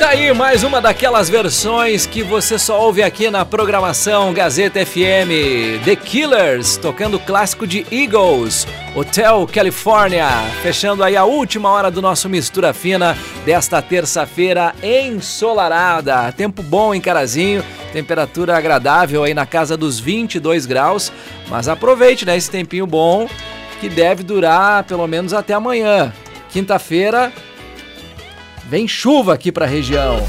aí, mais uma daquelas versões que você só ouve aqui na programação Gazeta FM. The Killers, tocando o clássico de Eagles, Hotel California. Fechando aí a última hora do nosso Mistura Fina desta terça-feira ensolarada. Tempo bom em Carazinho, temperatura agradável aí na casa dos 22 graus. Mas aproveite, né, esse tempinho bom que deve durar pelo menos até amanhã. Quinta-feira vem chuva aqui pra região.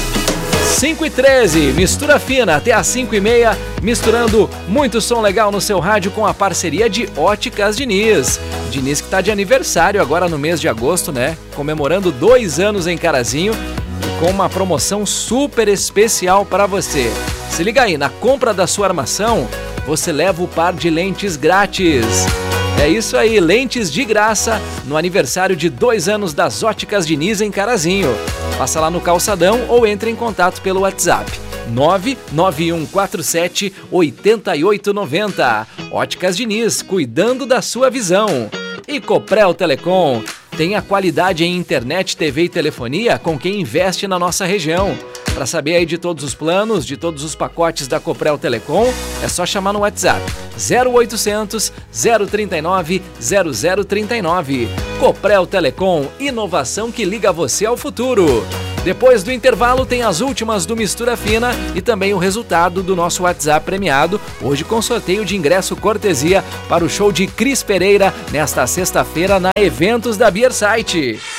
5h13, Mistura Fina, até às 5h30, misturando muito som legal no seu rádio com a parceria de Óticas Diniz. Diniz que tá de aniversário agora no mês de agosto, né? Comemorando 2 anos em Carazinho e com uma promoção super especial para você. Se liga aí, na compra da sua armação, você leva o par de lentes grátis. É isso aí, lentes de graça no aniversário de 2 anos das Óticas Diniz em Carazinho. Passa lá no Calçadão ou entre em contato pelo WhatsApp 99147 8890. Óticas Diniz, cuidando da sua visão. E Coprel Telecom, tem a qualidade em internet, TV e telefonia com quem investe na nossa região. Para saber aí de todos os planos, de todos os pacotes da Coprel Telecom, é só chamar no WhatsApp 0800 039 0039. Coprel Telecom, inovação que liga você ao futuro. Depois do intervalo tem as últimas do Mistura Fina e também o resultado do nosso WhatsApp premiado, hoje com sorteio de ingresso cortesia para o show de Cris Pereira nesta sexta-feira na Eventos da Beer Site.